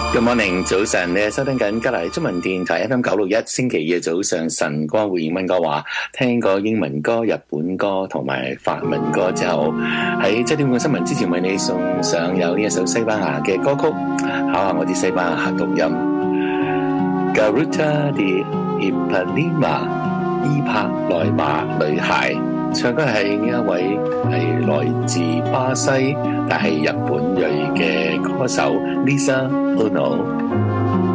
Good morning， 早晨，你係收聽緊加拿大中文電台 FM 961，星期二早上晨光會溫哥華，聽過英文歌、日本歌同埋法文歌之後，喺7點半新聞之前為你送上有呢一首西班牙嘅歌曲，考下我啲西班牙讀音 Garuta de Ipanema， 伊帕萊馬女孩，唱歌係呢一位係來自巴西但係日本裔嘅歌手 Lisa Ono。